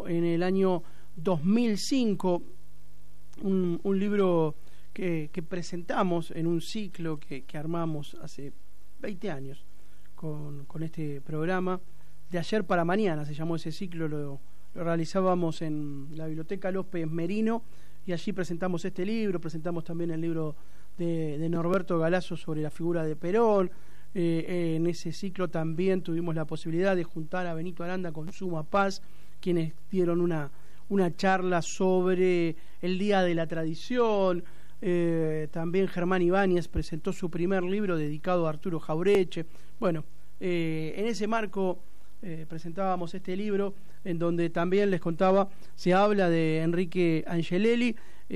en el año 2005, un libro que presentamos en un ciclo que armamos hace 20 años con este programa. De ayer para mañana se llamó ese ciclo, lo realizábamos en la Biblioteca López Merino, y allí presentamos este libro, presentamos también el libro de Norberto Galazo sobre la figura de Perón. En ese ciclo también tuvimos la posibilidad de juntar a Benito Aranda con Suma Paz, quienes dieron una charla sobre el Día de la Tradición. También Germán Ibáñez presentó su primer libro dedicado a Arturo Jaureche. Bueno, en ese marco presentábamos este libro, en donde también les contaba, se habla de Enrique Angelelli,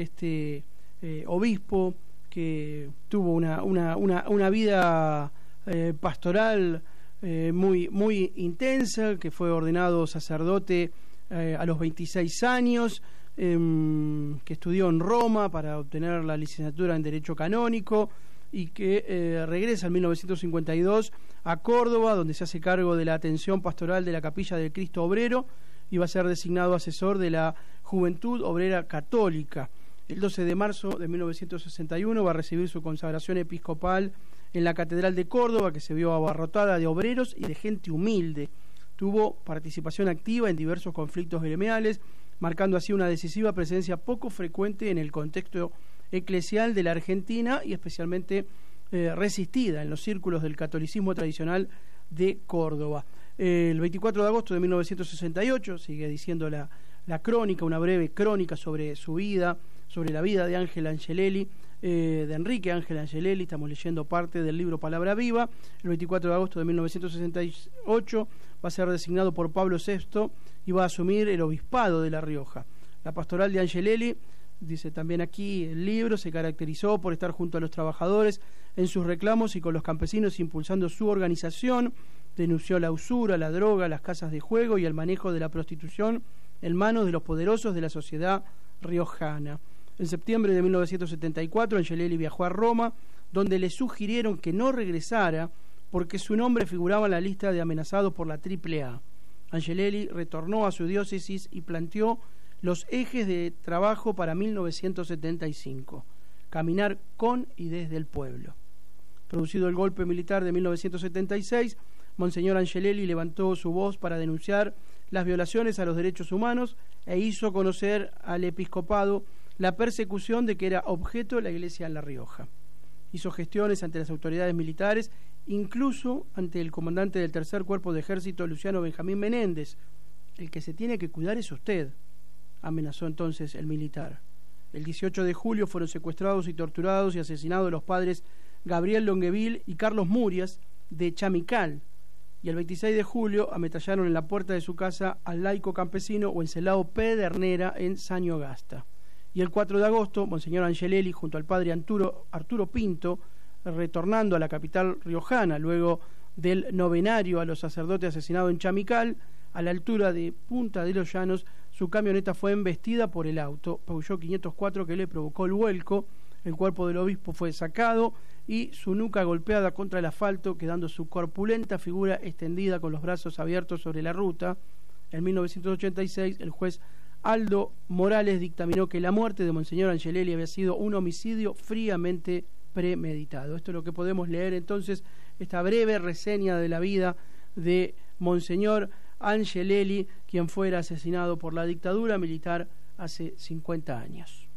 obispo que tuvo una vida pastoral muy intensa, que fue ordenado sacerdote a los 26 años, que estudió en Roma para obtener la licenciatura en Derecho Canónico, y que regresa en 1952 a Córdoba, donde se hace cargo de la atención pastoral de la Capilla del Cristo Obrero, y va a ser designado asesor de la Juventud Obrera Católica. El 12 de marzo de 1961 va a recibir su consagración episcopal en la Catedral de Córdoba, que se vio abarrotada de obreros y de gente humilde. Tuvo participación activa en diversos conflictos gremiales, marcando así una decisiva presencia poco frecuente en el contexto eclesial de la Argentina, y especialmente resistida en los círculos del catolicismo tradicional de Córdoba. El 24 de agosto de 1968, sigue diciendo la crónica, una breve crónica sobre su vida, sobre la vida de Ángel Angelelli, de Enrique Ángel Angelelli. Estamos leyendo parte del libro Palabra Viva. El 24 de agosto de 1968 va a ser designado por Pablo VI y va a asumir el obispado de La Rioja. La pastoral de Angelelli, dice también aquí el libro, se caracterizó por estar junto a los trabajadores en sus reclamos y con los campesinos impulsando su organización. Denunció la usura, la droga, las casas de juego y el manejo de la prostitución en manos de los poderosos de la sociedad riojana. En septiembre de 1974, Angelelli viajó a Roma, donde le sugirieron que no regresara porque su nombre figuraba en la lista de amenazados por la AAA. Angelelli retornó a su diócesis y planteó los ejes de trabajo para 1975: caminar con y desde el pueblo. Producido el golpe militar de 1976, Monseñor Angelelli levantó su voz para denunciar las violaciones a los derechos humanos e hizo conocer al episcopado la persecución de que era objeto la Iglesia en La Rioja. Hizo gestiones ante las autoridades militares, incluso ante el comandante del Tercer Cuerpo de Ejército, Luciano Benjamín Menéndez. El que se tiene que cuidar es usted, amenazó entonces el militar. El 18 de julio fueron secuestrados y torturados y asesinados los padres Gabriel Longueville y Carlos Murias de Chamical, y el 26 de julio ametrallaron en la puerta de su casa al laico campesino Wenceslao Pedernera en Sañogasta. Y el 4 de agosto, Monseñor Angelelli, junto al padre Arturo Pinto, retornando a la capital riojana luego del novenario a los sacerdotes asesinados en Chamical, a la altura de Punta de los Llanos, su camioneta fue embestida por el auto Peugeot 504 que le provocó el vuelco. El cuerpo del obispo fue sacado y su nuca golpeada contra el asfalto, quedando su corpulenta figura extendida con los brazos abiertos sobre la ruta. En 1986, el juez Aldo Morales dictaminó que la muerte de Monseñor Angelelli había sido un homicidio fríamente premeditado. Esto es lo que podemos leer entonces, esta breve reseña de la vida de Monseñor Angelelli, quien fuera asesinado por la dictadura militar hace 50 años.